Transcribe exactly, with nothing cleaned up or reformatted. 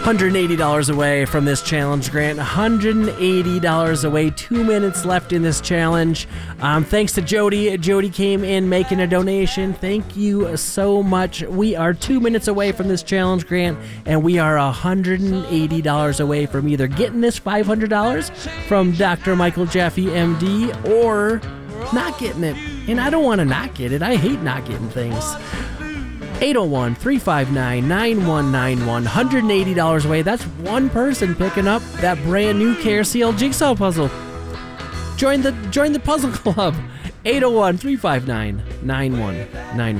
hundred eighty dollars away from this challenge, Grant. one hundred eighty dollars away. Two minutes left in this challenge. Um, thanks to Jody. Jody came in making a donation. Thank you so much. We are two minutes away from this challenge, Grant, and we are one hundred eighty dollars away from either getting this five hundred dollars from Doctor Michael Jaffe, M D, or not getting it. And I don't want to not get it. I hate not getting things. eight oh one, three five nine, nine one nine one. one hundred eighty dollars away. That's one person picking up that brand new K R C L jigsaw puzzle. Join the join the puzzle club. eight oh one, three five nine, nine one nine one.